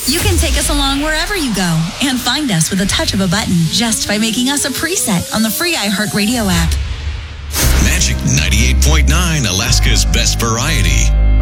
You can take us along wherever you go and find us with a touch of a button just by making us a preset on the free iHeartRadio app. Magic 98.9, Alaska's best variety.